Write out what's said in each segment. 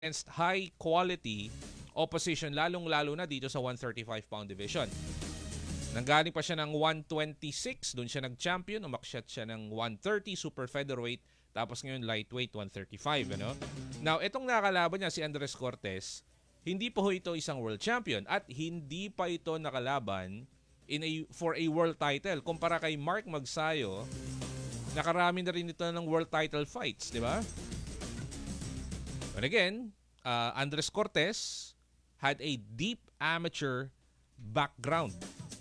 against high quality opposition, lalong-lalo na dito sa 135-pound division. Nanggaling pa siya ng 126, doon siya nag-champion, umakyat siya ng 130 super featherweight, tapos ngayon lightweight 135, ano? Now, itong nakalaban niya si Andres Cortes, hindi pa ho ito isang world champion at hindi pa ito nakalaban for a world title. Kumpara kay Mark Magsayo, nakarami na rin ito ng world title fights, di ba? And again, Andres Cortes had a deep amateur background.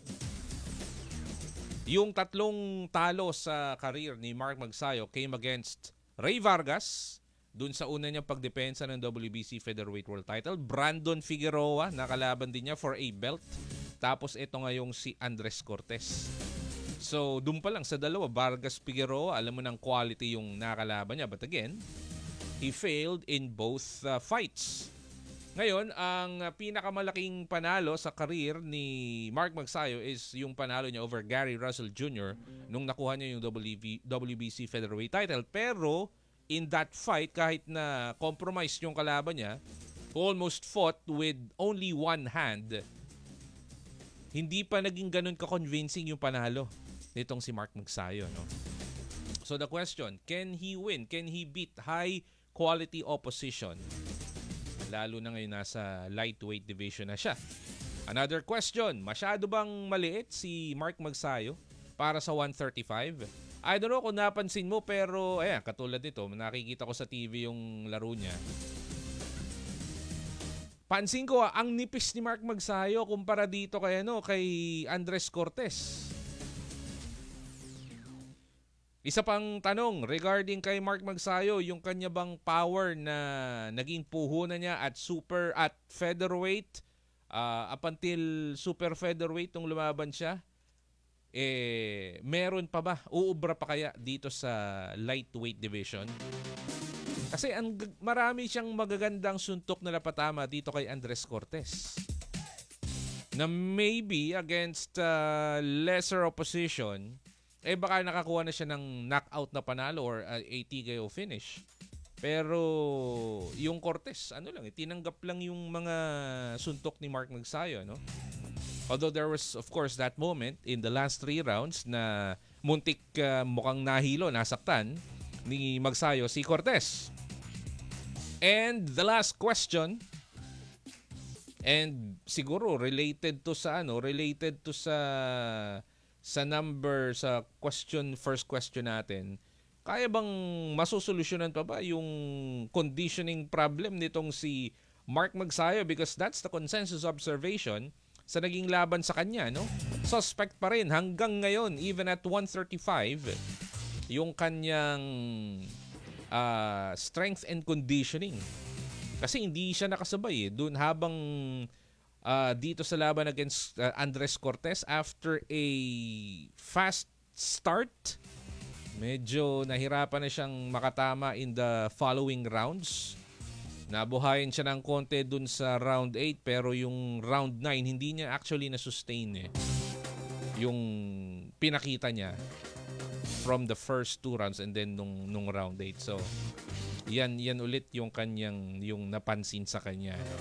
Yung tatlong talo sa career ni Mark Magsayo came against Ray Vargas, dun sa una niyang pagdepensa ng WBC Featherweight World Title. Brandon Figueroa, nakalaban din niya for a belt. Tapos ito nga yung si Andres Cortes. So, dun pa lang sa dalawa, Vargas-Figueroa, alam mo ng quality yung nakalaban niya. But again, he failed in both fights. Ngayon, ang pinakamalaking panalo sa career ni Mark Magsayo is yung panalo niya over Gary Russell Jr. nung nakuha niya yung WBC Featherweight title. Pero in that fight, kahit na compromise yung kalaban niya, almost fought with only one hand, hindi pa naging ganun ka-convincing yung panalo nitong si Mark Magsayo, no? So the question, can he win? Can he beat high quality opposition? Lalo na ngayon nasa lightweight division na siya. Another question, masyado bang maliit si Mark Magsayo para sa 135? I don't know kung napansin mo, pero ayan, katulad nito, nakikita ko sa TV yung laro niya. Pansin ko, ang nipis ni Mark Magsayo kumpara dito kay Andres Cortes. Isa pang tanong regarding kay Mark Magsayo, yung kanya bang power na naging puhunan niya at super at featherweight up until super featherweight nung lumaban siya, meron pa ba? Uubra pa kaya dito sa lightweight division? Kasi marami siyang magagandang suntok na napatama dito kay Andres Cortes na maybe against lesser opposition, baka nakakuha na siya ng knockout na panalo or a TKO finish. Pero yung Cortes, tinanggap lang yung mga suntok ni Mark Magsayo, no? Although there was, of course, that moment in the last 3 rounds na muntik mukhang nahilo, nasaktan ni Magsayo si Cortes. And the last question, and siguro related to sa first question natin, kaya bang masusolusyonan pa ba yung conditioning problem nitong si Mark Magsayo? Because that's the consensus observation sa naging laban sa kanya, no? Suspect pa rin hanggang ngayon, even at 135, yung kanyang strength and conditioning. Kasi hindi siya nakasabay doon habang dito sa laban against Andres Cortes. After a fast start, medyo nahirapan na siyang makatama in the following rounds. Nabuhayin siya ng konti dun sa round 8, pero yung round 9 hindi niya actually na-sustain yung pinakita niya from the first 2 rounds and then nung round 8. So yan ulit yung yung napansin sa kanya, no?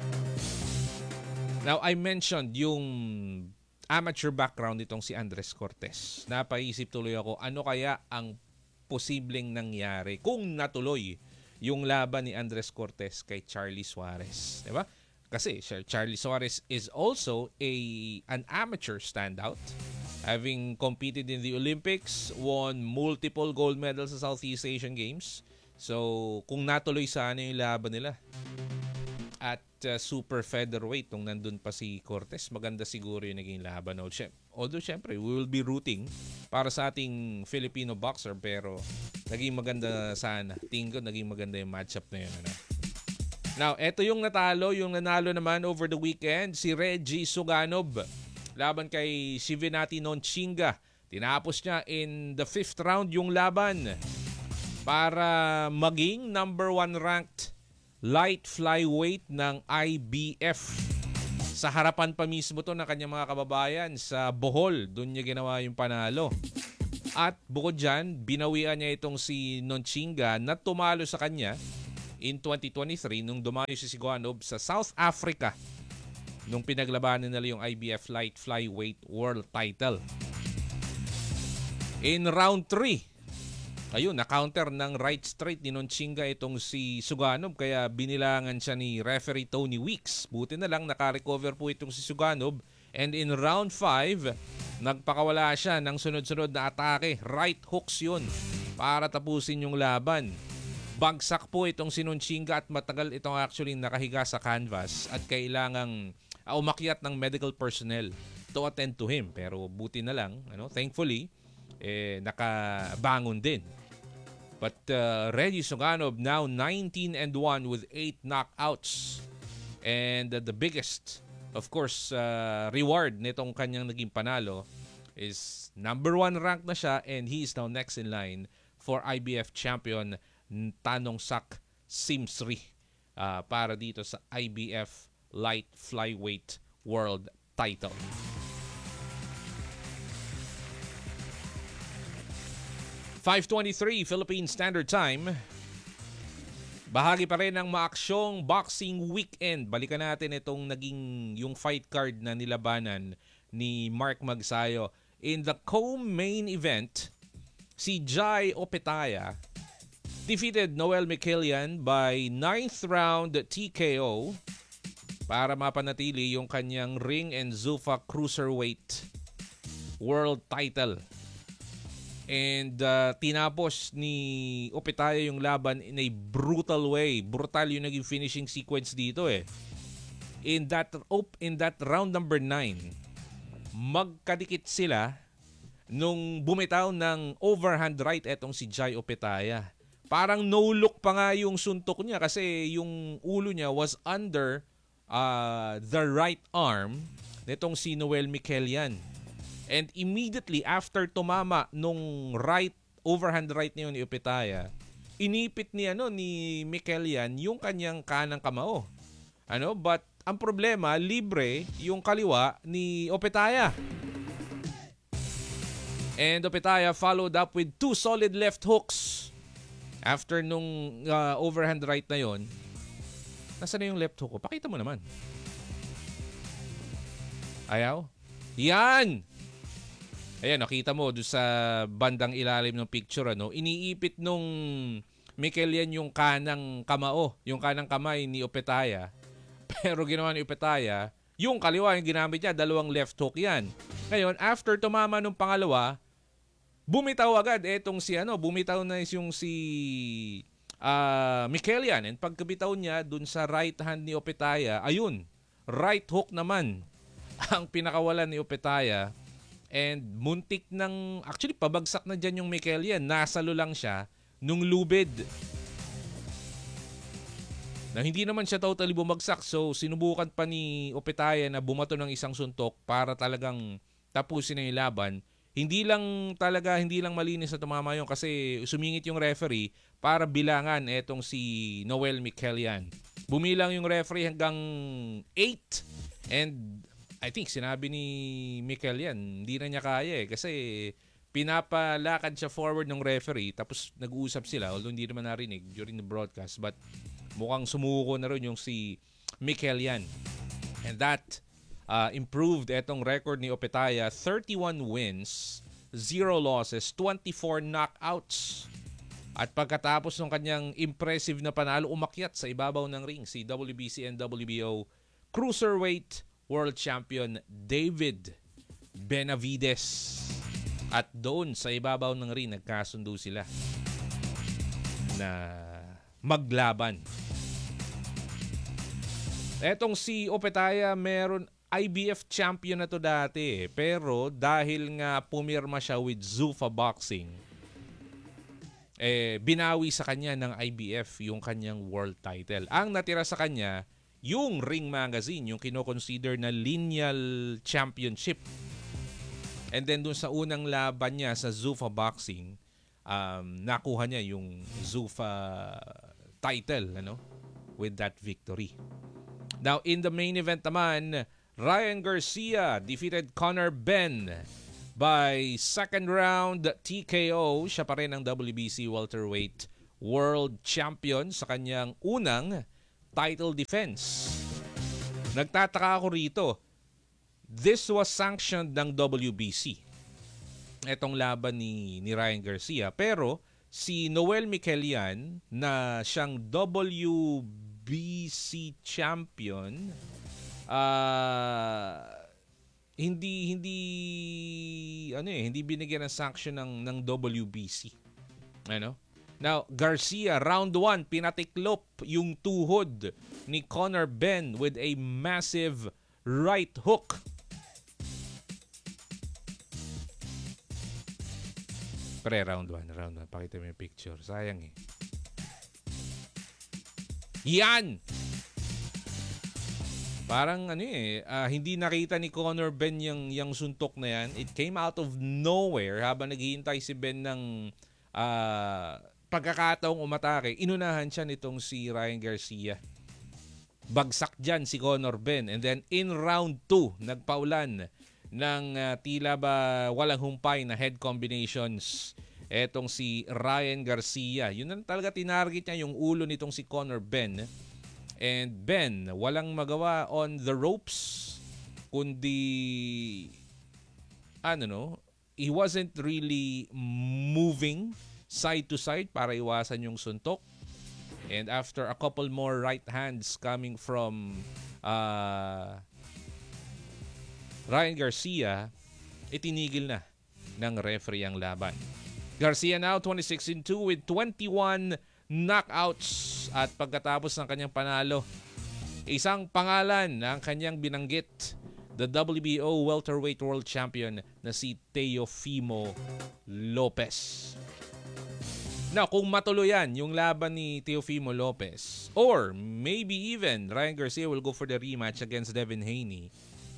Now, I mentioned yung amateur background nitong si Andres Cortes. Napaisip tuloy ako, ano kaya ang posibleng nangyari kung natuloy yung laban ni Andres Cortes kay Charlie Suarez, di ba? Kasi Charlie Suarez is also an amateur standout, having competed in the Olympics, won multiple gold medals sa Southeast Asian Games. So, kung natuloy sana yung laban nila at super featherweight nung nandun pa si Cortes, maganda siguro yung naging laban. Although, syempre, we will be rooting para sa ating Filipino boxer, pero naging maganda sana. Tingin ko, naging maganda yung matchup na yun. Ano? Now, eto yung nanalo naman over the weekend, si Reggie Suganov. Laban kay Shivinati Nonchinga. Tinapos niya in the 5th round yung laban para maging number 1 ranked light flyweight ng IBF. Sa harapan pa mismo to ng kanyang mga kababayan sa Bohol. Doon niya ginawa yung panalo. At bukod dyan, binawian niya itong si Nonchinga na tumalo sa kanya in 2023 nung dumayo si Siguanov sa South Africa nung pinaglabanan nila yung IBF Light Flyweight World Title. In round 3, ayun, na-counter ng right straight ni Nonchinga itong si Suganov kaya binilangan siya ni referee Tony Weeks. Buti na lang naka-recover po itong si Suganov. And in round 5, nagpakawala siya ng sunod-sunod na atake. Right hooks yun para tapusin yung laban. Bagsak po itong si Nonchinga at matagal itong actually nakahiga sa canvas at kailangang umakyat ng medical personnel to attend to him. Pero buti na lang, thankfully, nakabangon din. But Reggie Suganov now 19-1 with 8 knockouts. And the biggest, of course, reward nitong kanyang naging panalo is number 1 rank na siya and he is now next in line for IBF champion Tanong Sak Simsri para dito sa IBF Light Flyweight World Title. 5:23 Philippine Standard Time. Bahagi pa rin ng maaksyong boxing weekend. Balikan natin itong naging yung fight card na nilabanan ni Mark Magsayo. In the co-main event, si Jai Opetaya defeated Noel Michellian by 9th round TKO para mapanatili yung kanyang Ring and Zuffa Cruiserweight World Title. And tinapos ni Opetaya yung laban in a brutal way. Brutal yung naging finishing sequence dito eh. In that round number 9, magkadikit sila nung bumitaw ng overhand right etong si Jai Opetaya. Parang no look pa nga yung suntok niya kasi yung ulo niya was under the right arm nitong si Noel Michellian. And immediately after tumama nung overhand right niyo ni Opetaya, inipit ni Michellian yung kanyang kanang kamao. But ang problema, libre yung kaliwa ni Opetaya. And Opetaya followed up with 2 solid left hooks. After nung overhand right na yon, nasaan na yung left hook ko? Pakita mo naman. Ayaw? Yan! Ayan, nakita mo doon sa bandang ilalim ng picture, iniipit nung Michellian yung kanang kamao, yung kanang kamay ni Opetaya. Pero ginawa ni Opetaya, yung kaliwa yung ginamit niya, 2 left hook yan. Ngayon, after tumama nung pangalawa, bumitaw agad bumitaw na yung si Michellian. And pagkabitaw niya dun sa right hand ni Opetaya, ayun, right hook naman ang pinakawalan ni Opetaya. And muntik actually pabagsak na dyan yung Michellian. Nasalo lang siya nung lubid. Na hindi naman siya totally bumagsak. So sinubukan pa ni Opetaya na bumato ng isang suntok para talagang tapusin na yung laban. Hindi lang malinis na tumama yun kasi sumingit yung referee para bilangan etong si Noel Michellian. Bumilang yung referee hanggang 8 and I think sinabi ni Michellian, hindi na niya kaya kasi pinapalakad siya forward ng referee tapos nag-uusap sila although hindi naman narinig during the broadcast but mukhang sumuko na rin yung si Michellian. And that improved etong record ni Opetaya, 31 wins, 0 losses, 24 knockouts. At pagkatapos ng kanyang impressive na panalo, umakyat sa ibabaw ng ring si WBC and WBO Cruiserweight World Champion David Benavides. At doon sa ibabaw ng ring, nagkasundo sila na maglaban. Etong si Opetaya, meron IBF champion na to dati pero dahil nga pumirma siya with Zuffa Boxing, binawi sa kanya ng IBF yung kanyang world title. Ang natira sa kanya, yung Ring Magazine, yung kino-consider na lineal championship. And then dun sa unang laban niya sa Zuffa Boxing, nakuha niya yung Zuffa title with that victory. Now in the main event naman, Ryan Garcia defeated Conor Benn by second round TKO. Siya pa rin ang WBC welterweight world champion sa kanyang unang title defense. Nagtataka ako rito. This was sanctioned ng WBC. Etong laban ni Ryan Garcia. Pero si Noel Miquelian na siyang WBC champion, hindi binigyan ng sanction ng WBC. Now, Garcia, round 1, pinatiklop yung tuhod ni Conor Benn with a massive right hook. Round 1. Pakita mo yung picture. Sayang eh. Yan! Parang hindi nakita ni Conor Benn yung suntok na yan. It came out of nowhere habang naghihintay si Benn ng pagkakataong umatake. Inunahan siya nitong si Ryan Garcia. Bagsak dyan si Conor Benn. And then in round 2, nagpaulan ng tila ba walang humpay na head combinations. Etong si Ryan Garcia. Yun na talaga tinarget niya yung ulo nitong si Conor Benn. And Ben, walang magawa on the ropes, kundi, he wasn't really moving side to side para iwasan yung suntok. And after a couple more right hands coming from Ryan Garcia, itinigil na ng referee ang laban. Garcia now 26-2 with 21 knockouts. At pagkatapos ng kanyang panalo, isang pangalan ang kanyang binanggit, the WBO welterweight world champion na si Teofimo Lopez. Now, kung matuloyan yung laban ni Teofimo Lopez, or maybe even Ryan Garcia will go for the rematch against Devin Haney,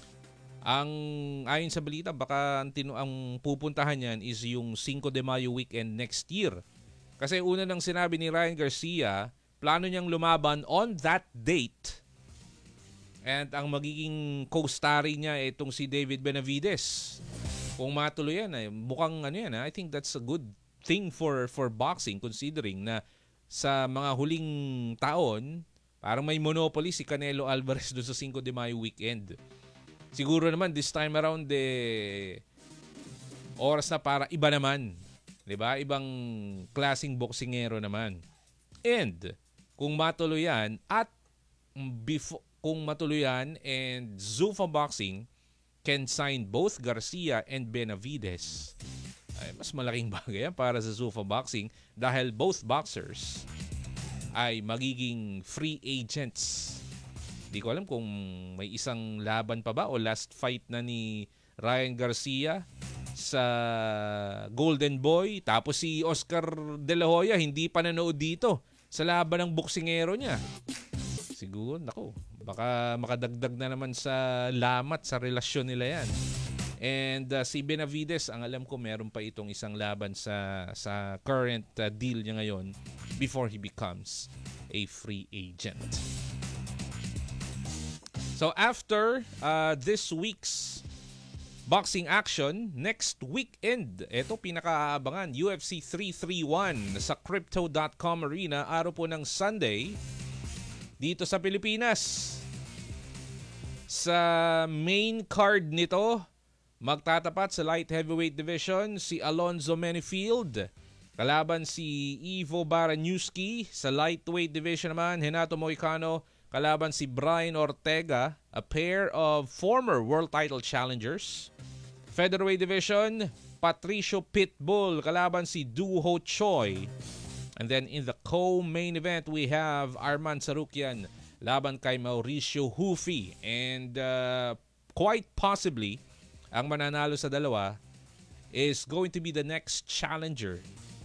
ayon sa balita, baka ang pupuntahan niyan is yung 5 de Mayo weekend next year. Kasi una nang sinabi ni Ryan Garcia, plano niyang lumaban on that date. And ang magiging co-starring niya itong si David Benavides. Kung matuloy yan, mukhang I think that's a good thing for boxing, considering na sa mga huling taon, parang may monopoly si Canelo Alvarez doon sa 5 de Mayo weekend. Siguro naman this time around oras na para iba naman. 'Di ba? Ibang klaseng boksingero naman. And kung matuloy yan and Zuffa Boxing can sign both Garcia and Benavides, ay mas malaking bagay yan para sa Zuffa Boxing dahil both boxers ay magiging free agents. Di ko alam kung may isang laban pa ba o last fight na ni Ryan Garcia sa Golden Boy. Tapos si Oscar De La Hoya hindi pa nanood dito sa laban ng boksingero niya. Siguro, baka makadagdag na naman sa lamat sa relasyon nila yan. And si Benavides, ang alam ko meron pa itong isang laban sa current deal niya ngayon before he becomes a free agent. So after this week's boxing action, next weekend, ito pinakaabangan, UFC 331 sa Crypto.com Arena, araw po ng Sunday, dito sa Pilipinas. Sa main card nito, magtatapat sa light heavyweight division si Alonzo Menifield, kalaban si Ivo Baraniuski. Sa lightweight division naman, Renato Moicano, kalaban si Brian Ortega, a pair of former world title challengers. Featherweight division, Patricio Pitbull, kalaban si Doo Ho Choi. And then in the co-main event, we have Arman Tsarukyan, laban kay Mauricio Hufi. And quite possibly, ang mananalo sa dalawa is going to be the next challenger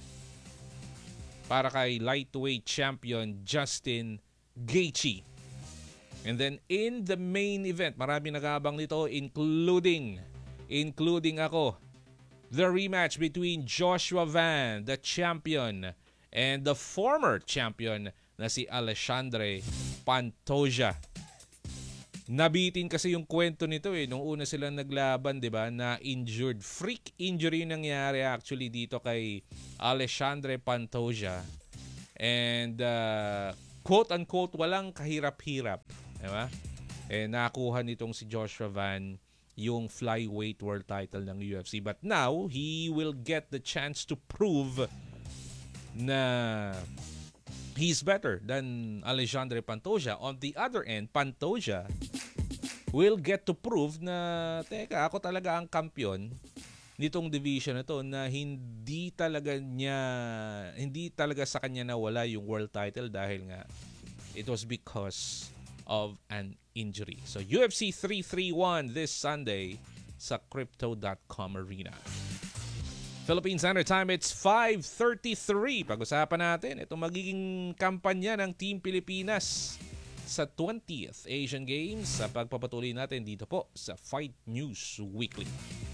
para kay lightweight champion Justin Gaethje. And then in the main event, marami nag-aabang nito, including ako, the rematch between Joshua Van, the champion, and the former champion na si Alexandre Pantoja. Nabitin kasi yung kwento nito nung una silang naglaban, 'di ba? Na injured, freak injury yung nangyari actually dito kay Alexandre Pantoja. And quote-unquote, walang kahirap-hirap. Diba? Nakakuha nitong si Joshua Van yung flyweight world title ng UFC. But now, he will get the chance to prove na he's better than Alexandre Pantoja. On the other end, Pantoja will get to prove na, teka, ako talaga ang kampiyon nitong division na to, na hindi talaga sa kanya nawala yung world title dahil nga it was because of an injury. So UFC 331 this Sunday sa Crypto.com Arena. Philippine Standard Time, it's 5:33. Pag-usapan natin itong magiging kampanya ng Team Pilipinas sa 20th Asian Games sa pagpapatuloy natin dito po sa Fight News Weekly.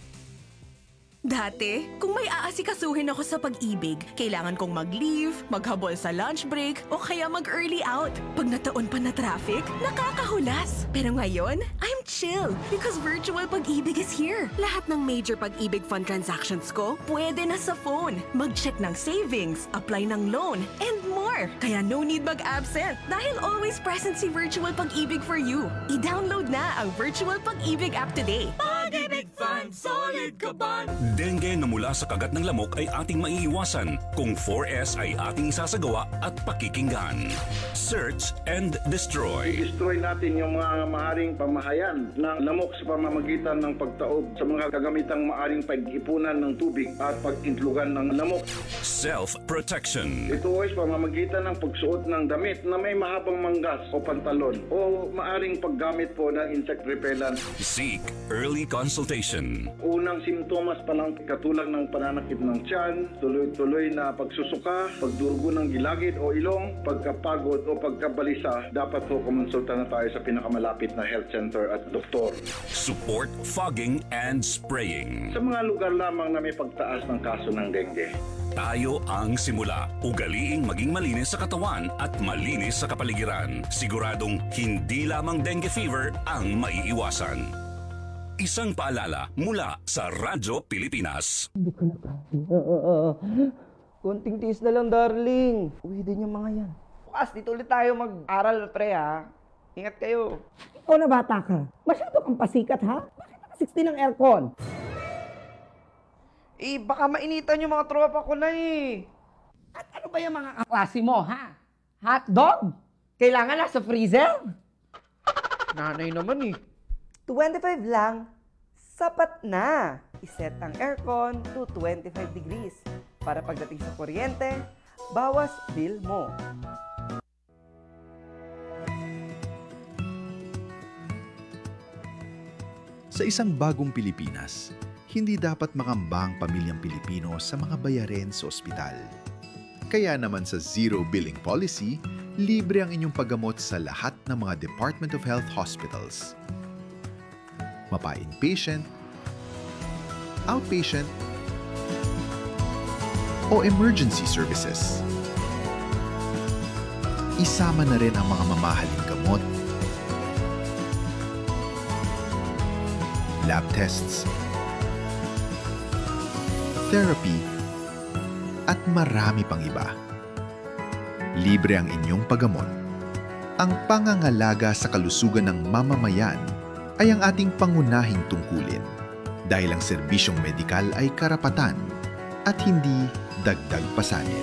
Dati, kung may aasikasuhin ako sa pag-ibig, kailangan kong mag-leave, maghabol sa lunch break, o kaya mag-early out. Pag nataon pa na traffic, nakakahulas. Pero ngayon, I'm chill because virtual pag-ibig is here. Lahat ng major pag-ibig fund transactions ko, pwede na sa phone. Mag-check ng savings, apply ng loan, and more. Kaya no need mag-absent dahil always present si virtual pag-ibig for you. I-download na ang virtual pag-ibig app today. Pag-ibig Fund, solid ka ba? Dengue na mula sa kagat ng lamok ay ating maiiwasan kung 4S ay ating isasagawa at pakikinggan. Search and destroy. Destroy natin yung mga maaaring pamahayan ng lamok sa pamamagitan ng pagtaob sa mga kagamitang maaaring pag-ipunan ng tubig at pag-intlugan ng lamok. Self-protection. Ito ay pamamagitan ng pagsuot ng damit na may mahabang manggas o pantalon o maaaring paggamit po ng insect repellent. Seek early consultation. Unang simptomas pa lang katulad ng pananakit ng tiyan, tuloy-tuloy na pagsusuka, pagdurugo ng gilagid o ilong, pagkapagod o pagkabalisa, dapat po kumonsulta na tayo sa pinakamalapit na health center at doktor. Support fogging and spraying. Sa mga lugar lamang na may pagtaas ng kaso ng dengue. Tayo ang simula. Ugaliing maging malinis sa katawan at malinis sa kapaligiran. Siguradong hindi lamang dengue fever ang maiiwasan. Isang paalala mula sa Radyo Pilipinas. Hindi ko na kaya. Konting tiis na lang, darling. Uwi din yung mga yan. Bukas, dito ulit tayo mag-aral, pre, ha? Ingat kayo. Ikaw na bata ka. Masyado kang pasikat, ha? Bakit naka-60 ng aircon? Baka mainitan yung mga tropa ko na, eh. At ano ba yung mga kaklase mo, ha? Hotdog? Kailangan nasa freezer? Nanay naman, eh. 25 lang, sapat na. Iset ang aircon to 25 degrees para pagdating sa kuryente, bawas bill mo. Sa isang bagong Pilipinas, hindi dapat makamba ang pamilyang Pilipino sa mga bayarin sa ospital. Kaya naman sa Zero Billing Policy, libre ang inyong paggamot sa lahat ng mga Department of Health hospitals. Mapa-inpatient, outpatient, o emergency services. Isama na rin ang mga mamahaling gamot, lab tests, therapy, at marami pang iba. Libre ang inyong paggamot. Ang pangangalaga sa kalusugan ng mamamayan ay ang ating pangunahing tungkulin dahil ang serbisyong medikal ay karapatan at hindi dagdag pasanin.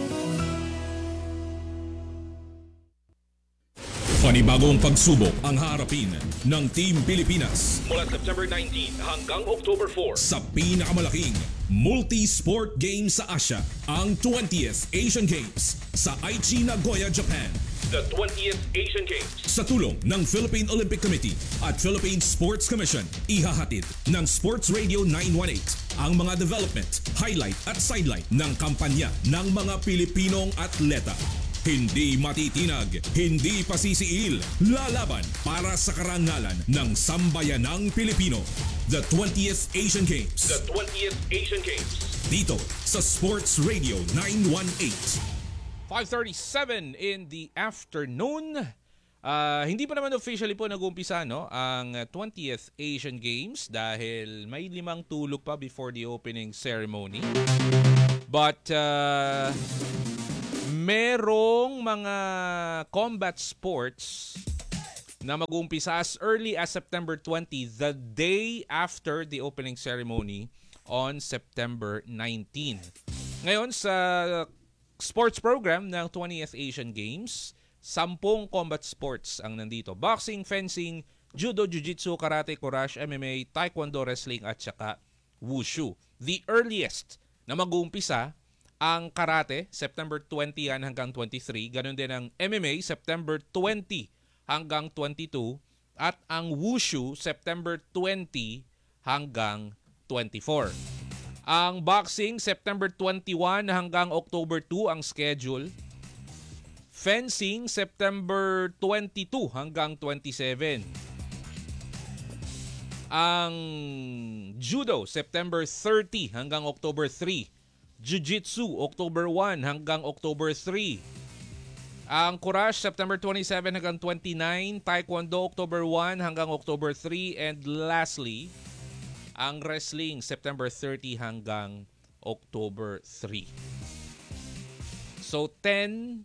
Panibagong pagsubok ang haharapin ng Team Pilipinas mula September 19 hanggang October 4 sa pinakamalaking multi-sport game sa Asia, ang 20th Asian Games sa Aichi, Nagoya, Japan. The 20th Asian Games sa tulong ng Philippine Olympic Committee at Philippine Sports Commission, ihahatid ng Sports Radio 918 ang mga development, highlight at sideline ng kampanya ng mga Pilipinong atleta. Hindi matitinag, hindi pasisiil, lalaban para sa karangalan ng sambayanang Pilipino. The 20th Asian Games. The 20th Asian Games. Dito sa Sports Radio 918. 5:37 in the afternoon. Hindi pa naman officially po nag-umpisa ang 20th Asian Games dahil may 5 tulog pa before the opening ceremony. But merong mga combat sports na mag-uumpisa as early as September 20, the day after the opening ceremony on September 19. Ngayon sa sports program ng 20th Asian Games, 10 combat sports ang nandito. Boxing, fencing, judo, jiu-jitsu, karate, courage, MMA, taekwondo, wrestling at saka wushu. The earliest na mag-uumpisa ang karate, September 20 yan hanggang 23. Ganon din ang MMA, September 20 hanggang 22. At ang wushu, September 20 hanggang 24. Ang boxing, September 21 hanggang October 2 ang schedule. Fencing, September 22 hanggang 27. Ang judo, September 30 hanggang October 3. Jiu-jitsu, October 1 hanggang October 3. Ang courage, September 27 hanggang 29. Taekwondo, October 1 hanggang October 3. And lastly, ang wrestling, September 30 hanggang October 3. So 10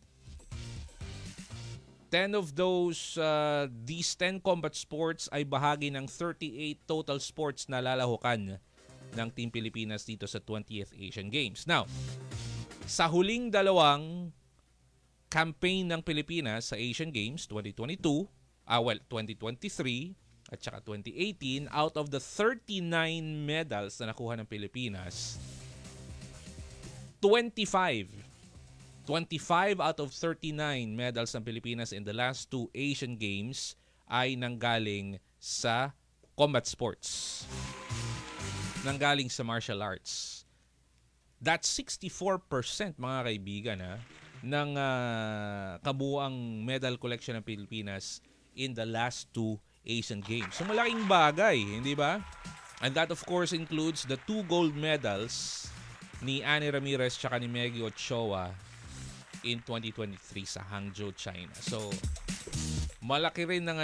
of those, these 10 combat sports ay bahagi ng 38 total sports na lalahukan ng Team Pilipinas dito sa 20th Asian Games. Now, sa huling dalawang campaign ng Pilipinas sa Asian Games 2023 at saka 2018, out of the 39 medals na nakuha ng Pilipinas, 25 out of 39 medals ng Pilipinas in the last 2 Asian Games ay nanggaling sa combat sports. Nanggaling sa martial arts. That's 64% mga kaibigan ng kabuuang medal collection ng Pilipinas in the last 2 Asian Games. So malaking bagay, hindi ba? And that of course includes the 2 gold medals ni Annie Ramirez tsaka ni Meggy Ochoa in 2023 sa Hangzhou, China. So malaki rin ng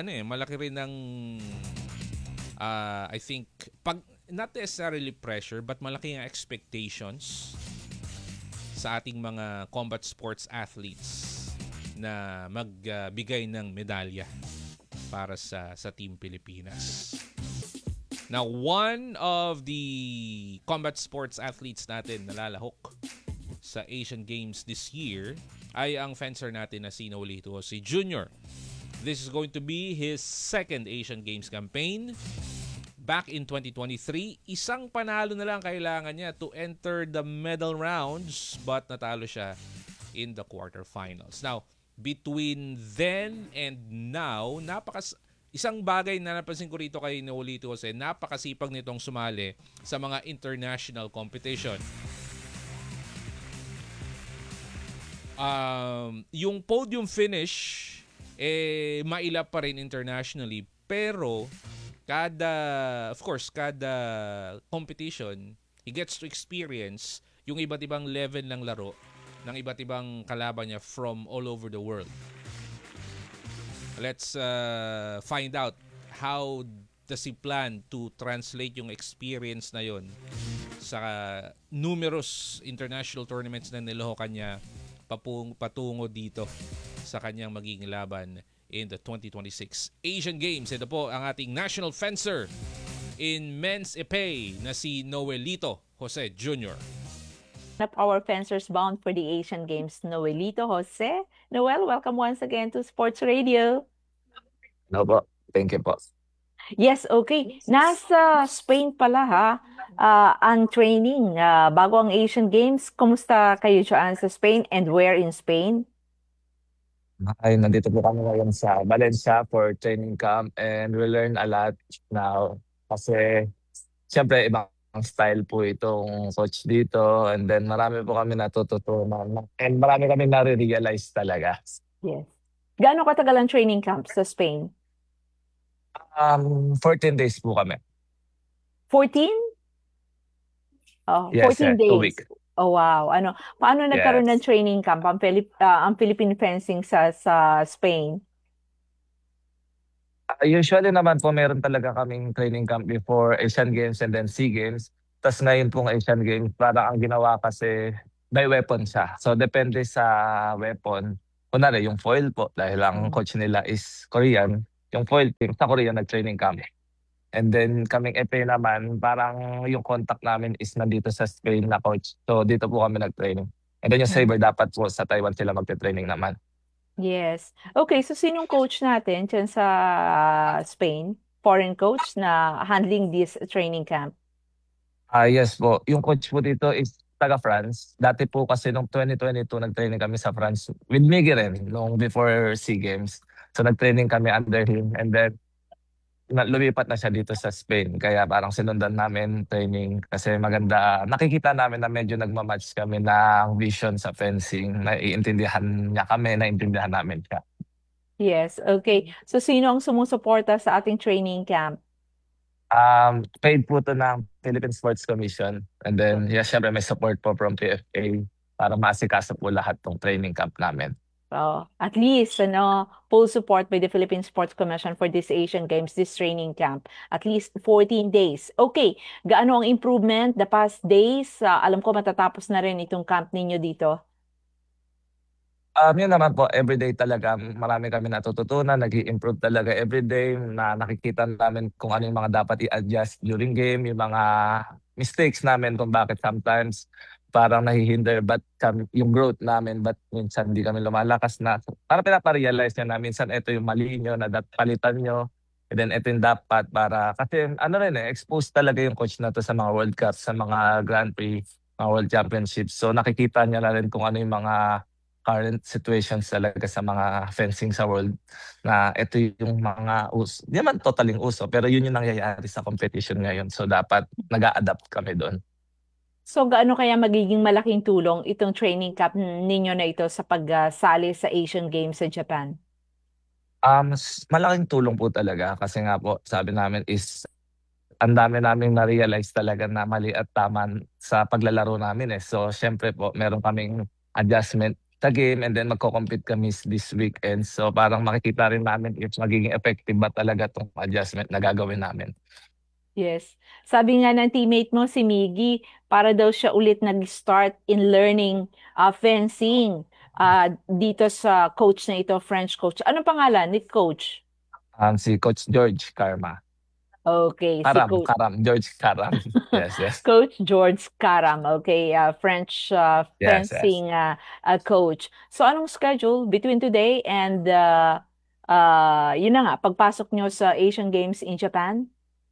I think not necessarily pressure but malaki ang expectations sa ating mga combat sports athletes na magbigay ng medalya para sa Team Pilipinas. Now, one of the combat sports athletes natin na lalahok sa Asian Games this year ay ang fencer natin na si Noelito Jose Jr. This is going to be his second Asian Games campaign. Back in 2023, isang panalo na lang kailangan niya to enter the medal rounds but natalo siya in the quarterfinals. Now, between then and now, isang bagay na napansin ko rito kay Noelito Jose, napakasipag nitong sumali sa mga international competition. Yung podium finish mailap pa rin internationally, pero kada competition he gets to experience yung iba't ibang level ng laro ng iba't ibang kalaban niya from all over the world. Let's find out how does he plan to translate yung experience na yon sa numerous international tournaments na nilahokan niya patungo dito sa kanyang magiging laban in the 2026 Asian Games. Ito po ang ating national fencer in men's epee na si Noelito Jose Jr. Of our fencers bound for the Asian Games, Noelito Jose. Noel, welcome once again to Sports Radio. No po. Thank you po. Yes, okay. Nasa Spain pala ang training bago ang Asian Games. Kumusta kayo dyan sa Spain and where in Spain? Ay, nandito po kami ngayon sa Valencia for training camp and we learn a lot now kasi siyempre ibang style po itong coach dito and then marami po kami natututunan and marami kami nare-realize talaga. Yes. Gaano katagal ang training camp sa Spain? 14 days po kami. 14? Oh, Yes, 14 days. 2 weeks. Oh, wow. Paano nagkaroon ng Yes. training camp ang Philippine fencing sa Spain? Usually naman po meron talaga kaming training camp before Asian Games and then SEA Games. Tapos ngayon pong Asian Games, parang ang ginawa kasi by weapon siya. So depende sa weapon. Kunwari, yung foil po, dahil ang coach nila is Korean, yung foil team sa Korea nag-training kami. And then kaming FA naman, parang yung contact namin is nandito sa Spain na coach. So dito po kami nag-training. And then yung Saber dapat po sa Taiwan sila magte-training naman. Yes. Okay, so sinong coach natin dyan sa Spain? Foreign coach na handling this training camp? Yes po. Yung coach po dito is taga France. Dati po kasi nung 2022 nag-training kami sa France with Miggy rin nung before SEA Games. So nag-training kami under him and then lumipat na siya dito sa Spain. Kaya parang sinundan namin training kasi maganda. Nakikita namin na medyo nagmamatch kami ng vision sa fencing. Naiintindihan niya kami, naiintindihan namin siya. Yes, okay. So sino ang sumusuporta sa ating training camp? Paid po to ng Philippine Sports Commission. And then, syempre may support po from PFA para maasikaso po lahat ng training camp namin. At least, full support by the Philippine Sports Commission for this Asian Games, this training camp. At least 14 days. Okay, gaano ang improvement the past days? Alam ko matatapos na rin itong camp ninyo dito. Yun naman po, everyday talaga marami kami natututunan, nag-i-improve talaga everyday na nakikita namin kung ano yung mga dapat i-adjust during game, yung mga mistakes namin kung bakit sometimes parang nahihinder yung growth namin, but minsan hindi kami lumalakas na. Para pinaparealize nyo na minsan ito yung mali nyo na palitan nyo, and then ito yung dapat para, kasi exposed talaga yung coach na to sa mga World Cup, sa mga Grand Prix, mga World Championships. So nakikita niya na rin kung ano yung mga current situations talaga sa mga fencing sa world na ito yung mga uso. Hindi naman totaling uso, pero yun yung nangyayari sa competition ngayon. So dapat nag-a-adapt kami doon. So gaano kaya magiging malaking tulong itong training camp ninyo na ito sa pagsali sa Asian Games sa Japan? Malaking tulong po talaga kasi nga po sabi namin is ang dami naming na-realize talaga na mali at tama sa paglalaro namin eh. So syempre po meron kaming adjustment sa game and then magko-compete kami this weekend. So parang makikita rin namin if magiging effective ba talaga itong adjustment na gagawin namin. Yes. Sabi nga ng teammate mo, si Miggy, para daw siya ulit nag-start in learning fencing dito sa coach na ito, French coach. Anong pangalan ni coach? Si Coach George Karma. Okay. George Karam. Yes. Coach George Karam. Okay. French fencing coach. So anong schedule between today and yun na nga, pagpasok nyo sa Asian Games in Japan?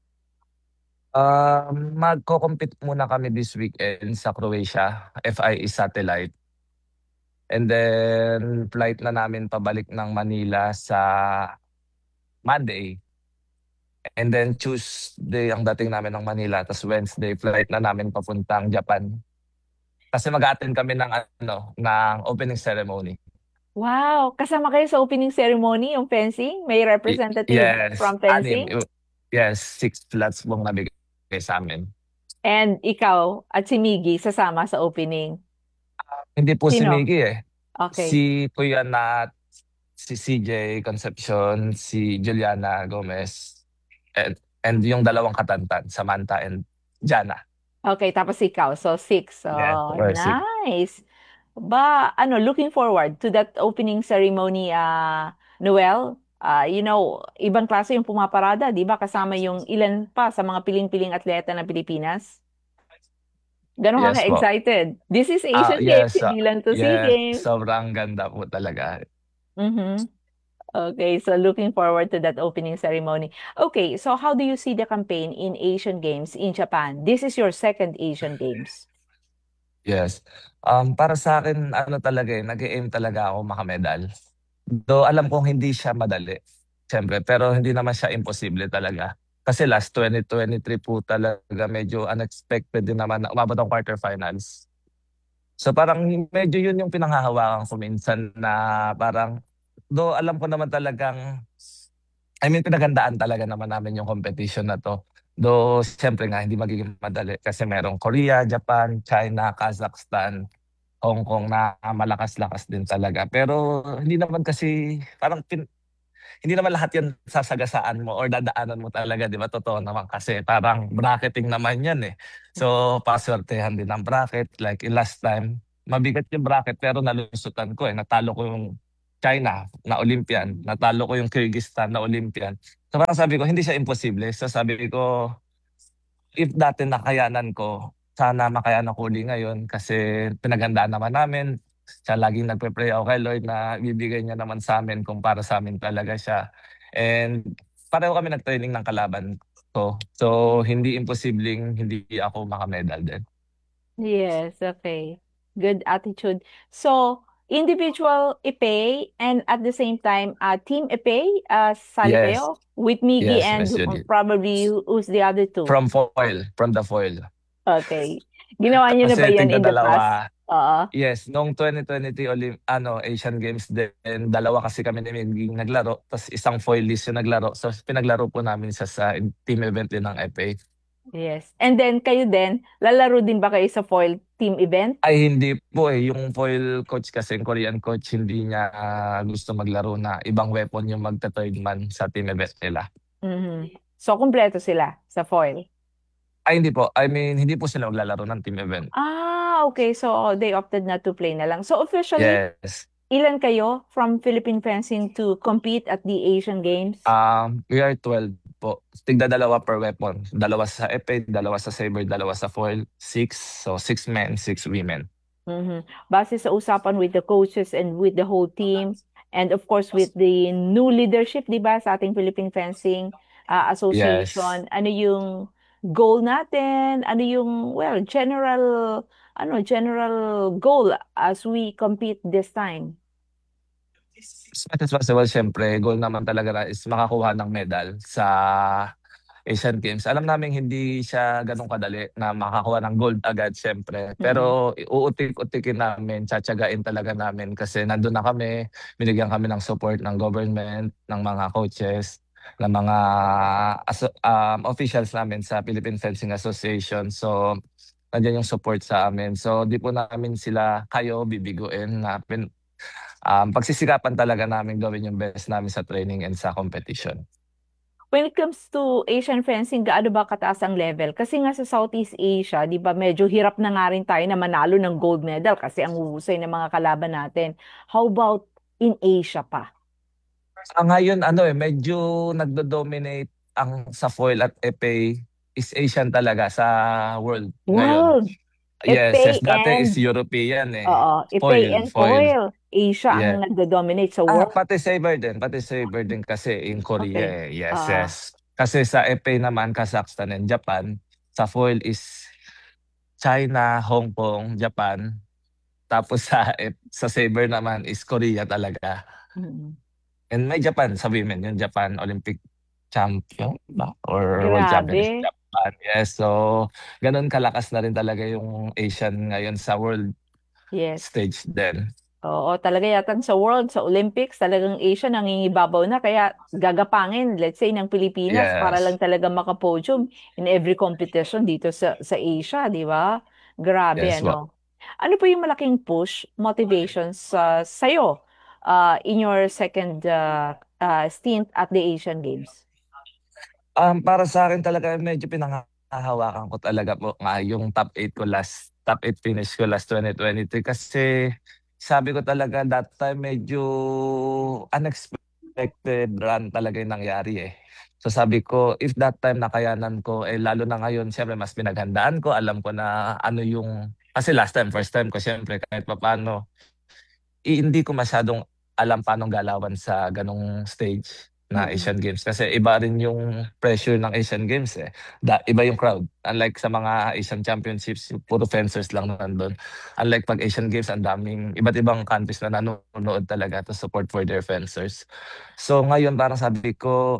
Magko-compete muna kami this weekend sa Croatia, FIE Satellite. And then flight na namin pabalik ng Manila sa Monday. And then Tuesday ang dating namin ng Manila, tapos Wednesday flight na namin papuntang Japan. Kasi mag-attend kami ng opening ceremony. Wow, kasama kayo sa opening ceremony yung fencing? May representative from fencing? Yes, 6 slots pong nabigay sa amin. And ikaw at si Miggy sasama sa opening? Hindi po si Miggy eh. Okay. Si Kuya Nat, si CJ Concepcion, si Juliana Gomez, and yung dalawang katantan, Samantha and Jana. Okay, tapos ikaw. So 6. Nice. Looking forward to that opening ceremony, Noel. Ibang klase yung pumaparada, di ba? Kasama yung ilan pa sa mga piling-piling atleta ng Pilipinas. Gano'n ka excited? This is Asian Games, hindi lang to SEA Games. Sobrang ganda po talaga. Okay, so looking forward to that opening ceremony. Okay, so how do you see the campaign in Asian Games in Japan? This is your second Asian Games. Yes. Para sa akin, nag-aim talaga ako makamedal. Though alam kong hindi siya madali, siyempre, pero hindi naman siya imposible talaga. Kasi last 2023 po talaga medyo unexpected din naman na umabot ang quarterfinals. So parang medyo yun yung pinanghahawakan ko minsan na parang, though alam ko naman talagang, pinagandaan talaga naman namin yung competition na to. Though siyempre nga hindi magiging madali kasi merong Korea, Japan, China, Kazakhstan, Hong Kong na malakas-lakas din talaga. Pero hindi naman kasi, parang hindi naman lahat yan sasagasaan mo or dadaanan mo talaga, di ba? Totoo naman kasi parang bracketing naman yan eh. So paswertehan din ang bracket. Like last time, mabigat yung bracket pero nalusutan ko eh. Natalo ko yung China na Olympian, natalo ko yung Kyrgyzstan na Olympian. So parang sabi ko, hindi siya imposible. So sabi ko, if dati nakayanan ko, sana makayanan ko uli ngayon kasi pinaghandaan naman namin. Siya laging nagpe-pray ako kay Lord na bibigay niya naman sa amin kung para sa amin talaga siya. And pareho kami nag-training ng kalaban ko. So hindi imposibleng hindi ako makamedal din. Yes, okay. Good attitude. So, individual epay and at the same time, team epay, sali Yes. kayo with Miggy Yes, and Miss Judy. probably who's the other two? From the foil. Okay. Ginawa niyo na ba Kasi yan in the tigdadalawa. past? Oo. Yes, noong 2023 Asian Games din, dalawa kasi kami ni Miggy naglaro, tapos isang foilist yung naglaro. So pinaglaro po namin siya sa team event din ng FA. Yes. And then kayo din, lalaro din ba kayo sa foil team event? Ay hindi po eh, yung foil coach kasi, yung Korean coach, hindi niya gusto maglaro na ibang weapon yung magta-third man sa team event nila. Mhm. So, kumpleto sila sa foil? Ay hindi po, I mean hindi po sila maglalaro ng team event. Okay. So, they opted not to play na lang. So, officially, Yes. ilan kayo from Philippine fencing to compete at the Asian Games? We are 12 po. Tigda-dalawa per weapon. Dalawa sa epee, dalawa sa saber, dalawa sa foil. 6. So 6 men, 6 women. Mhm. Base sa usapan with the coaches and with the whole team, and of course with the new leadership, di ba, sa ating Philippine Fencing Association, ano yung goal natin? Ano yung, well, general goal as we compete this time? As much as possible, syempre, goal naman talaga is makakuha ng medal sa Asian Games. Alam namin hindi siya ganun kadali na makakuha ng gold agad, syempre. Pero uutik-utikin namin, tsatsagain talaga namin kasi nandun na kami, binigyan kami ng support ng government, ng mga coaches, ng mga officials namin sa Philippine Fencing Association. So, nandiyan yung support sa amin. So, di po namin sila kayo bibiguin na pagsisikapan talaga namin gawin yung best namin sa training and sa competition. When it comes to Asian fencing, gaano ba kataas ang level? Kasi nga sa Southeast Asia, di ba, medyo hirap na nga rin tayo na manalo ng gold medal kasi ang huhusay ng mga kalaban natin. How about in Asia pa? Ngayon, medyo nagdo-dominate ang sa foil at epee is Asian talaga sa world ngayon. Yes, dati is European eh. Oo, epee and foil. Asia ang nagdo-dominate sa world. Pati saber din kasi in Korea eh. Yes. Kasi sa epee naman, Kazakhstan and Japan. Sa foil is China, Hong Kong, Japan. Tapos sa saber naman is Korea talaga. And may Japan sa women, yung Japan Olympic champion ba? Or world champion is Japan. Yes, so ganun kalakas na rin talaga yung Asian ngayon sa world stage din. Oo, talaga yata sa world, sa Olympics, talagang Asia nangingibabaw na. Kaya gagapangin, let's say, ng Pilipinas para lang talaga makapodium in every competition dito sa Asia, di ba? Grabe, ano? Ano po yung malaking push, motivation sa'yo in your second stint at the Asian Games? Para sa akin talaga, medyo pinangahawakan ko talaga po yung top 8 finish ko last 2023 kasi sabi ko talaga that time medyo unexpected run talaga yung nangyari eh. So sabi ko, if that time nakayanan ko, lalo na ngayon, siyempre mas pinaghandaan ko, alam ko na ano yung, kasi first time ko siyempre kahit paano, hindi ko masyadong alam paano galawan sa ganong stage na Asian Games. Kasi iba rin yung pressure ng Asian Games eh. Iba yung crowd. Unlike sa mga Asian Championships, puro fencers lang nandun. Unlike pag Asian Games, ang daming iba't ibang countries na nanonood talaga to support for their fencers. So ngayon parang sabi ko,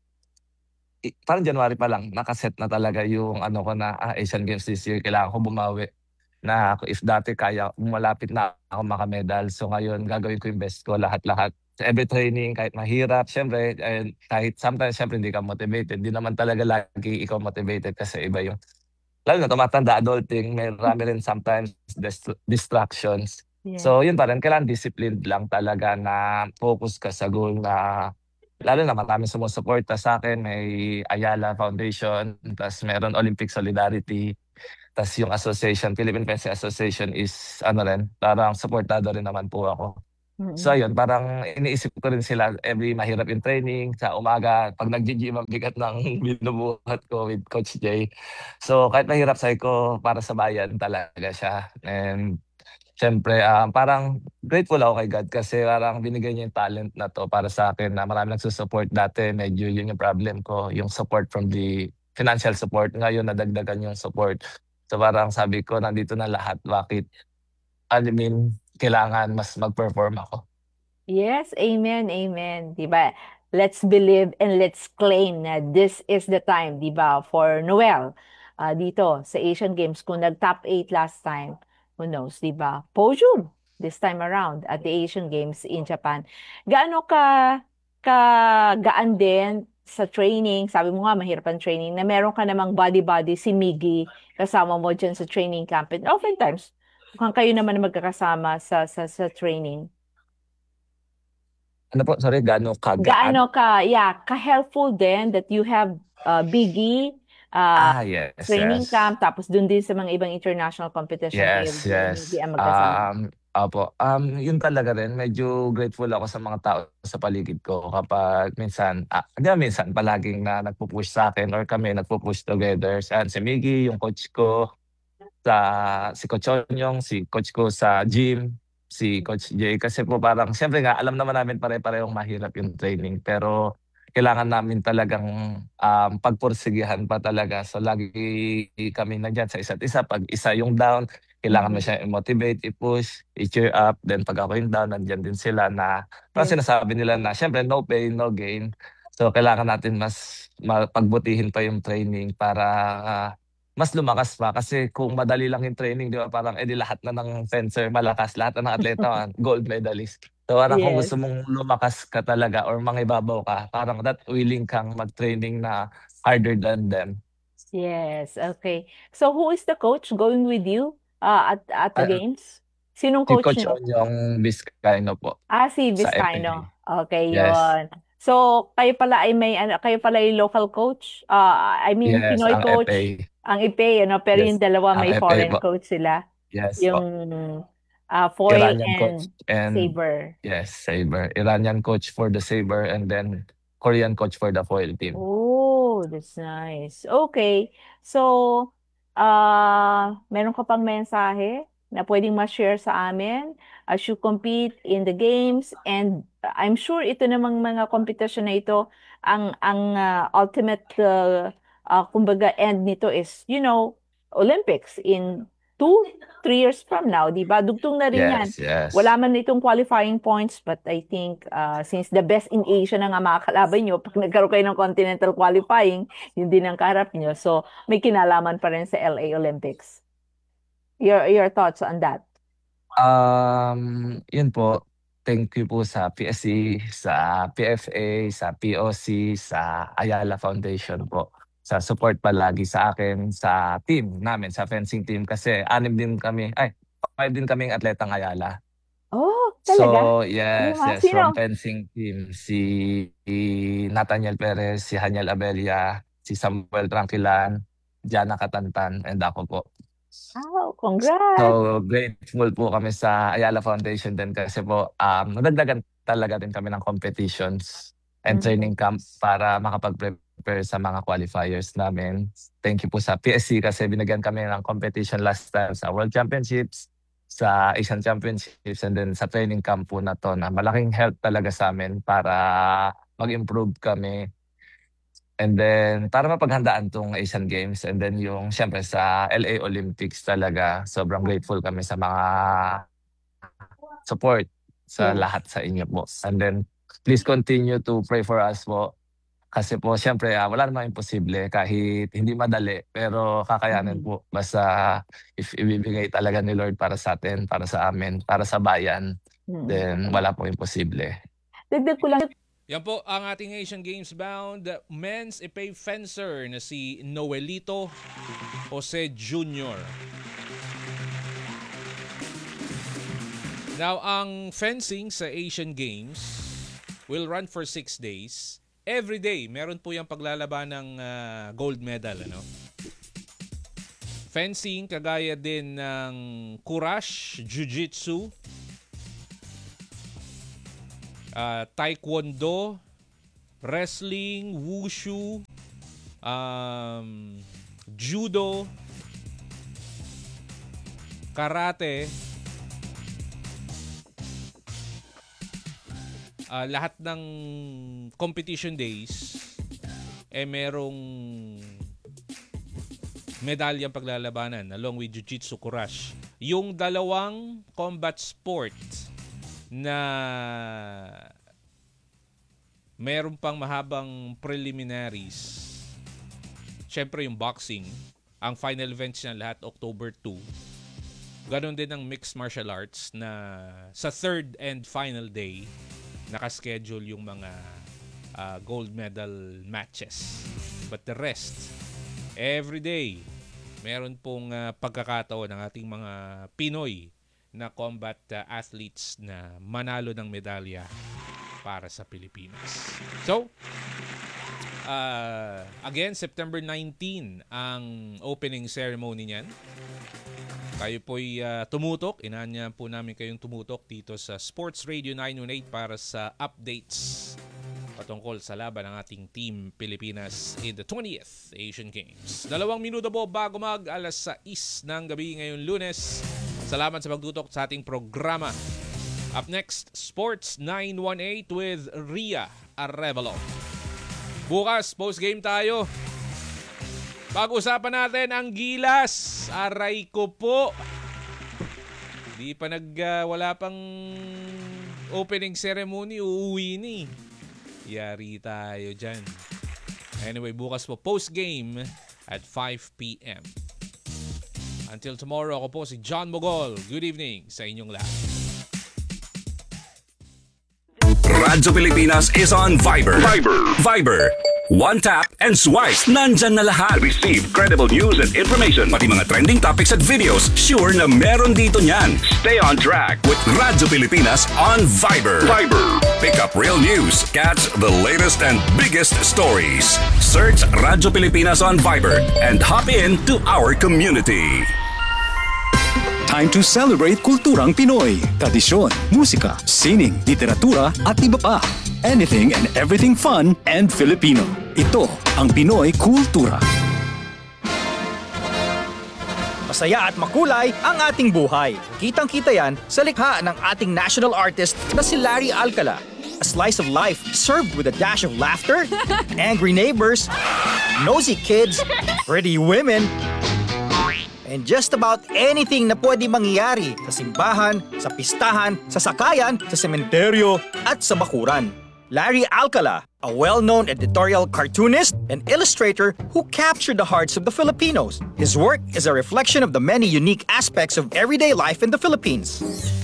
parang January pa lang, nakaset na talaga yung ko na Asian Games this year. Kailangan ko bumawi na if dati kaya, malapit na ako makamedal. So ngayon, gagawin ko yung best ko lahat-lahat. Every training, kahit mahirap, syempre, kahit sometimes, syempre, hindi ka motivated. Hindi naman talaga lagi ikaw motivated kasi iba yung, lalo na tumatanda, adulting, may marami rin sometimes distractions. So yun pa rin, kailangan disciplined lang talaga na focus ka sa goal na, lalo na maraming sumusuporta sa akin. May Ayala Foundation, tapos meron Olympic Solidarity. Tas yung association, Philippine Fencing Association is ano rin, parang supportado rin naman po ako. So Mm. ayun, parang iniisip ko rin sila every mahirap yung training sa umaga, pag nag-gym ang bigat ng binubuhat ko with Coach Jay. So kahit mahirap, sabi ko para sa bayan talaga siya. And siyempre, parang grateful ako kay God kasi parang binigay niya yung talent na to para sa akin na marami nagsusupport dati. Medyo yun yung problem ko, yung support from the financial support. Ngayon, nadagdagan yung support. So parang sabi ko, nandito na lahat. Bakit? I mean, kailangan mas mag-perform ako. Yes, amen, amen. 'Di ba? Let's believe and let's claim na this is the time, 'di ba, for Noel. Dito sa Asian Games kung nag-top 8 last time, who knows, 'di ba? Podium this time around at the Asian Games in Japan. Gaano gaan din sa training? Sabi mo nga mahirap ang training na meron ka namang body si Miggy kasama mo diyan sa training camp. And oftentimes, mukhang kayo naman na magkakasama sa training. Ano po? Sorry, gaano kagaan? Gaano ka-helpful din that you have Biggie, Yes, training yes. camp, tapos dun din sa mga ibang international competition kayo Yes, din, yes. hindi ang magkasama. Opo. Yun talaga rin. Medyo grateful ako sa mga tao sa paligid ko kapag minsan, hindi naman minsan, palaging na nagpo-push sa akin or kami nagpo-push together. Si Miggy, yung coach ko, si Coach Onyong, si coach ko sa gym, si Coach Jay. Kasi po parang, siyempre nga, alam naman namin pare-parehong mahirap yung training. Pero kailangan namin talagang pagpursigihan pa talaga. So lagi kami nandyan sa isa't isa. Pag isa yung down, kailangan mo siya i-motivate, i-push, i-cheer up. Then pag ako yung down, nandyan din sila na parang Yes. sinasabi nila na syempre no pain, no gain. So kailangan natin mas pagbutihin pa yung training para mas lumakas pa. Kasi kung madali lang yung training, di ba, parang edi lahat na ng fencer malakas, lahat na ng atleta gold medalist. So parang kung gusto Yes. mong lumakas ka talaga or mangibabaw ka, parang that willing kang mag-training na harder than them. Yes, okay. So who is the coach going with you at the Ah, games? Sinong Si coach Coach nyo? Onyong Vizcaino po Si sa FA. Vizcaino. Okay, Yes. yon. So kayo pala ay kayo pala ay local coach? I mean Yes, Pinoy ang FA. coach, ang IPE, pero Yes, yung dalawa ang may FA foreign po. coach sila. Yes Yung po. Foy Iranian coach and and Saber. yes, Saber. Iranian coach for the Saber and then Korean coach for the foil team. Oh, that's nice. Okay. So, meron ka pang mensahe na pwedeng ma-share sa amin as you compete in the games, and I'm sure ito namang mga competition na ito ang ultimate kumbaga end nito is Olympics in 2-3 years from now, di ba? Dugtong na rin yan. Yes, yes. Wala man itong qualifying points, but I think since the best in Asia na nga mga kalaban nyo, pag nagkaroon kayo ng continental qualifying, yun din ang kaharap nyo. So, may kinalaman pa rin sa LA Olympics. Your thoughts on that? Yun po. Thank you po sa PSC, sa PFA, sa POC, sa Ayala Foundation po. Sa support palagi sa akin, sa team namin, sa fencing team. Kasi 5 din kaming atletang Ayala. Oh, talaga? So, yes, Ano, yes. sino? From fencing team, si Nathaniel Perez, si Haniel Abella, si Samuel Tranquilan, Jana Katantan, and ako po. Oh, congrats! So, grateful po kami sa Ayala Foundation din kasi po, nadagdagan talaga din kami ng competitions and training camp para makapag-prepare sa mga qualifiers namin. Thank you po sa PSC kasi binigyan kami ng competition last time sa World Championships, sa Asian Championships, and then sa training camp po na to na malaking help talaga sa amin para mag-improve kami. And then, para mapaghandaan tong Asian Games. And then yung, syempre, sa LA Olympics talaga, sobrang grateful kami sa mga support sa Yes. lahat sa inyo po. And then, please continue to pray for us po. Kasi po, syempre, wala namang imposible kahit hindi madali. Pero kakayanin po. Basta if ibibigay talaga ni Lord para sa atin, para sa amin, para sa bayan, then wala po imposible. Dagdag ko lang. Yan po ang ating Asian Games bound men's epee fencer na si Noelito Jose Jr. Now, ang fencing sa Asian Games will run for 6 days. Every day, meron po yung paglalaban ng gold medal. Fencing, kagaya din ng Kurash, Jiu-Jitsu, Taekwondo, Wrestling, Wushu, Judo, Karate, lahat ng competition days merong medalyang paglalabanan along with Jiu-Jitsu, Kurash. Yung dalawang combat sport na meron pang mahabang preliminaries, syempre yung boxing, ang final events niya lahat October 2. Ganon din ang mixed martial arts na sa third and final day nakaschedule yung mga gold medal matches. But the rest, every day, meron pong pagkakataon ng ating mga Pinoy na combat athletes na manalo ng medalya para sa Pilipinas. So, again, September 19 ang opening ceremony niyan. Kayo po'y tumutok. Inaanyahan po namin kayong tumutok dito sa Sports Radio 918 para sa updates patungkol sa laban ng ating Team Pilipinas in the 20th Asian Games. 2 minuto po bago mag-alas 6 ng gabi ngayong Lunes. Salamat sa pagtutok sa ating programa. Up next, Sports 918 with Ria Arevalo. Bukas, post-game tayo. Pag-usapan natin ang Gilas. Aray ko po. Di pa wala pang opening ceremony, uuwi ni. Yari tayo dyan. Anyway, bukas po post-game at 5 p.m. Until tomorrow, ako po si John Mogol. Good evening sa inyong lahat. Radyo Pilipinas is on Viber. Viber. One tap and swipe. Nandyan na lahat. Receive credible news and information. Pati mga trending topics at videos. Sure na meron dito niyan. Stay on track with Radyo Pilipinas on Viber. Pick up real news. Catch the latest and biggest stories. Search Radyo Pilipinas on Viber and hop in to our community. Time to celebrate kulturang Pinoy. Tradisyon, musika, sining, literatura at iba pa. Anything and everything fun and Filipino. Ito ang Pinoy Kultura. Masaya at makulay ang ating buhay. Kitang-kita yan sa likha ng ating national artist na si Larry Alcala. A slice of life served with a dash of laughter, angry neighbors, nosy kids, pretty women, and just about anything na pwede mangyari sa simbahan, sa pistahan, sa sakayan, sa sementeryo, at sa bakuran. Larry Alcala, a well-known editorial cartoonist and illustrator who captured the hearts of the Filipinos. His work is a reflection of the many unique aspects of everyday life in the Philippines.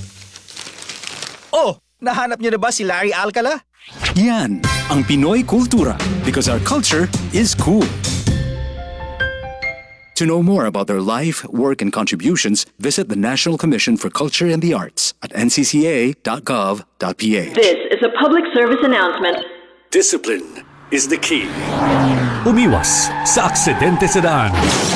Oh, nahanap niyo na ba si Larry Alcala? Yan ang Pinoy Kultura because our culture is cool. To know more about their life, work, and contributions, visit the National Commission for Culture and the Arts at ncca.gov.ph. This is a public service announcement. Discipline is the key. Umiwas sa aksidente sa daan.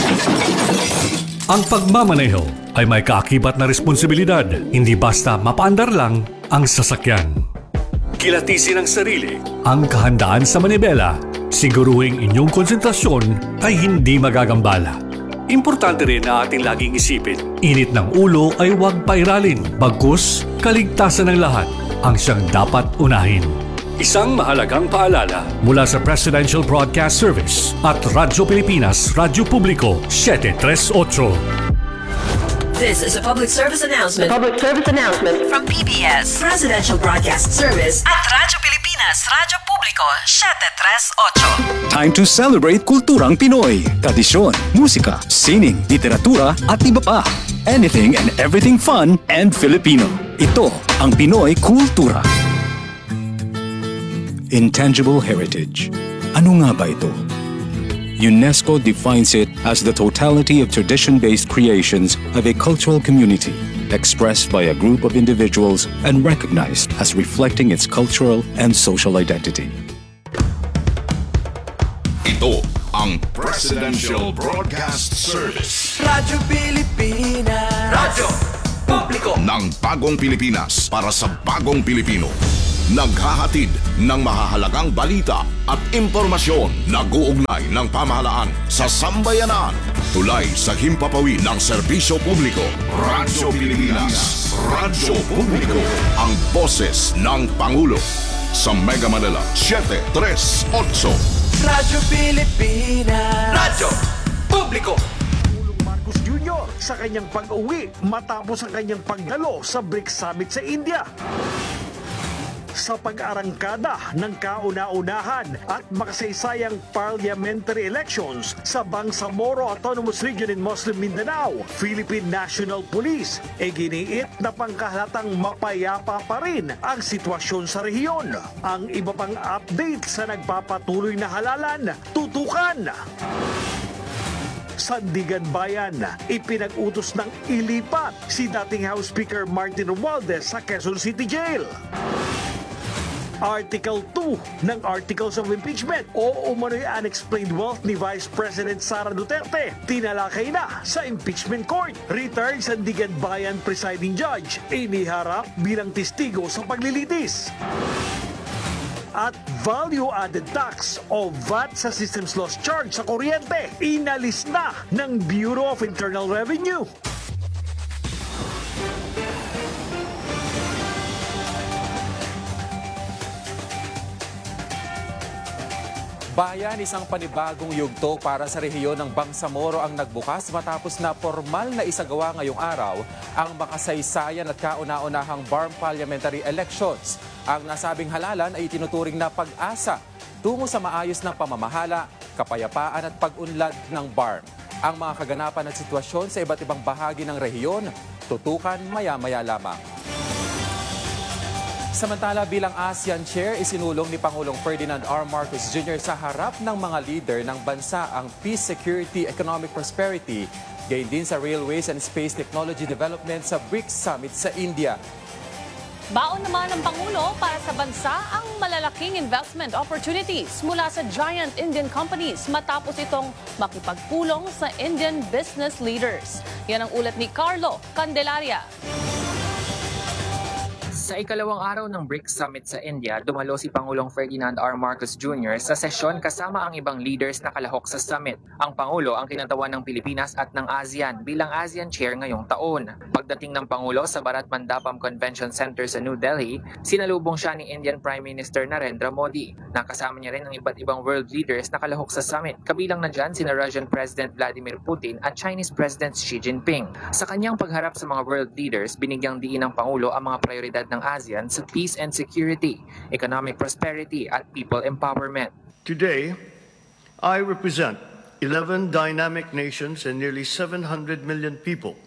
Ang pagmamaneho ay may kaakibat na responsibilidad, hindi basta mapaandar lang ang sasakyan. Kilatisin ang sarili. Ang kahandaan sa manibela, siguruhing inyong konsentrasyon ay hindi magagambala. Importante rin na ating laging isipin, init ng ulo ay huwag pairalin, bagkus kaligtasan ng lahat ang siyang dapat unahin. Isang mahalagang paalala mula sa Presidential Broadcast Service at Radyo Pilipinas, Radyo Publiko 738. This is a public service announcement. From PBS, Presidential Broadcast Service at Radyo Pilipinas, Radyo Publiko 738. Time to celebrate kulturang Pinoy. Tradisyon, musika, sining, literatura at iba pa. Anything and everything fun and Filipino. Ito ang Pinoy Kultura. Intangible heritage. Ano nga ba ito? UNESCO defines it as the totality of tradition-based creations of a cultural community, expressed by a group of individuals and recognized as reflecting its cultural and social identity. Ito ang Presidential Broadcast Service. Radyo Pilipinas. Radyo Publiko ng bagong Pilipinas para sa bagong Pilipino. Naghahatid ng mahahalagang balita at impormasyon. Nag-uugnay ng pamahalaan sa sambayanan. Tulay sa himpapawid ng serbisyo publiko. Radyo Pilipinas. Radyo Publiko. Ang boses ng Pangulo. Sa Mega Manila, 738. Radyo Pilipinas. Radyo Publiko. Marcos Jr. sa kanyang pag-uwi matapos ang kanyang pagdalo sa BRICS Summit sa India. Sa pag-arangkada ng kauna-unahan at makasaysayang parliamentary elections sa Bangsamoro Autonomous Region in Muslim Mindanao, Philippine National Police giniit na pangkahalatang mapayapa pa rin ang sitwasyon sa rehiyon. Ang iba pang update sa nagpapatuloy na halalan, tutukan. Sandigan Bayan, ipinag-utos ng ilipat si dating House Speaker Martin Romualdez sa Quezon City Jail. Article 2 ng Articles of Impeachment o umano'y unexplained wealth ni Vice President Sara Duterte tinalakay na sa impeachment court. Retired Sandigan Bayan presiding judge iniharap bilang testigo sa paglilitis. At value-added tax o VAT sa systems loss charge sa kuryente inalis na ng Bureau of Internal Revenue. Bayan, isang panibagong yugto para sa rehiyon ng Bangsamoro ang nagbukas matapos na formal na isagawa ngayong araw ang makasaysayan at kauna-unahang BARM parliamentary elections. Ang nasabing halalan ay tinuturing na pag-asa tungo sa maayos na pamamahala, kapayapaan at pag-unlad ng BARM. Ang mga kaganapan at sitwasyon sa iba't ibang bahagi ng rehiyon, tutukan maya-maya lamang. Samantala, bilang ASEAN Chair, isinulong ni Pangulong Ferdinand R. Marcos Jr. sa harap ng mga leader ng bansa ang peace, security, economic prosperity, gayon din sa railways and space technology development sa BRICS Summit sa India. Baon naman ng Pangulo para sa bansa ang malalaking investment opportunities mula sa giant Indian companies matapos itong makipagpulong sa Indian business leaders. Yan ang ulat ni Carlo Candelaria. Sa ikalawang araw ng BRICS Summit sa India, dumalo si Pangulong Ferdinand R. Marcos Jr. sa sesyon kasama ang ibang leaders na kalahok sa summit. Ang Pangulo ang kinatawan ng Pilipinas at ng ASEAN bilang ASEAN Chair ngayong taon. Pagdating ng Pangulo sa Bharat Mandapam Convention Center sa New Delhi, sinalubong siya ni Indian Prime Minister Narendra Modi. Nakasama niya rin ang iba't ibang world leaders na kalahok sa summit. Kabilang na dyan sina Russian President Vladimir Putin at Chinese President Xi Jinping. Sa kanyang pagharap sa mga world leaders, binigyang diin ng Pangulo ang mga prioridad ng ASEAN sa peace and security, economic prosperity at people empowerment. Today, I represent 11 dynamic nations and nearly 700 million people.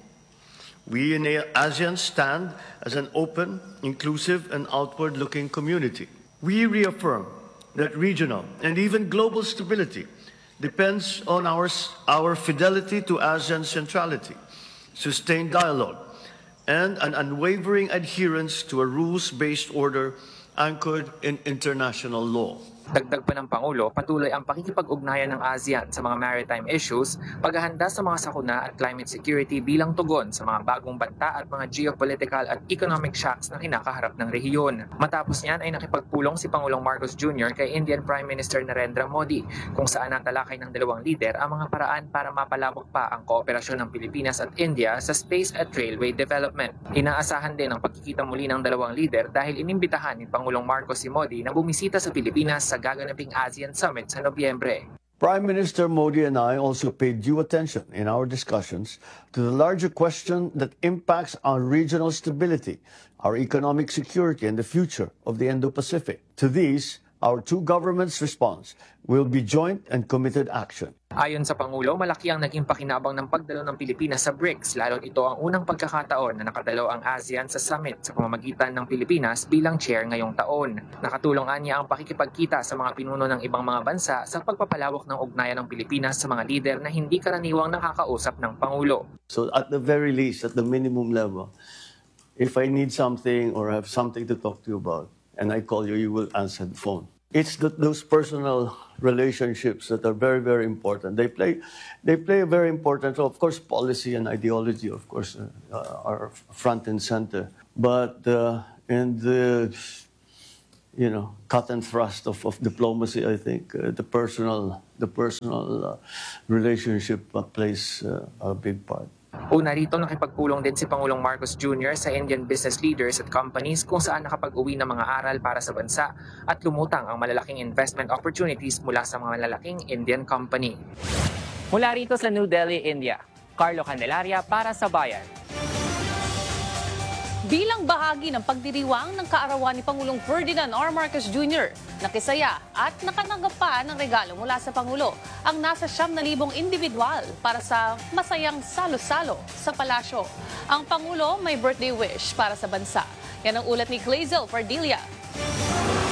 We in ASEAN stand as an open, inclusive, and outward-looking community. We reaffirm that regional and even global stability depends on our fidelity to ASEAN centrality, sustained dialogue, and an unwavering adherence to a rules-based order anchored in international law. Dagdag pa ng Pangulo, patuloy ang pakikipag-ugnayan ng ASEAN sa mga maritime issues, paghahanda sa mga sakuna at climate security bilang tugon sa mga bagong banta at mga geopolitical at economic shocks na kinakaharap ng rehiyon. Matapos niyan ay nakipagpulong si Pangulong Marcos Jr. kay Indian Prime Minister Narendra Modi kung saan natalakay ng dalawang lider ang mga paraan para mapalawak pa ang kooperasyon ng Pilipinas at India sa space at railway development. Inaasahan din ang pagkikita muli ng dalawang lider dahil inimbitahan ni Pangulong Marcos si Modi na bumisita sa Pilipinas sa gaganaping ASEAN Summit sa Nobyembre. Prime Minister Modi and I also paid due attention in our discussions to the larger question that impacts our regional stability, our economic security, and the future of the Indo-Pacific. To these, our two governments' response will be joint and committed action. Ayon sa Pangulo, malaki ang naging pakinabang ng pagdalo ng Pilipinas sa BRICS, lalo't ito ang unang pagkakataon na nakadalo ang ASEAN sa summit sa pamamagitan ng Pilipinas bilang chair ngayong taon. Nakatulong niya ang pakikipagkita sa mga pinuno ng ibang mga bansa sa pagpapalawak ng ugnayan ng Pilipinas sa mga lider na hindi karaniwang nakakausap ng Pangulo. So at the very least, at the minimum level, if I need something or have something to talk to you about, and I call you, you will answer the phone. It's those personal relationships that are very, very important. They play a very important role. Of course, policy and ideology, of course, are front and center. But in the cut and thrust of diplomacy, I think the personal relationship plays a big part. Una rito, nakipagpulong din si Pangulong Marcos Jr. sa Indian business leaders at companies kung saan nakapag-uwi ng mga aral para sa bansa at lumutang ang malalaking investment opportunities mula sa mga malalaking Indian company. Mula rito sa New Delhi, India, Carlo Candelaria para sa Bayan. Bilang bahagi ng pagdiriwang ng kaarawan ni Pangulong Ferdinand R. Marcos Jr., nakisaya at nakananggap pa ng regalo mula sa Pangulo ang nasa 9,000 individual para sa masayang salo-salo sa palasyo. Ang Pangulo may birthday wish para sa bansa. Yan ang ulat ni Clazel Pardilia.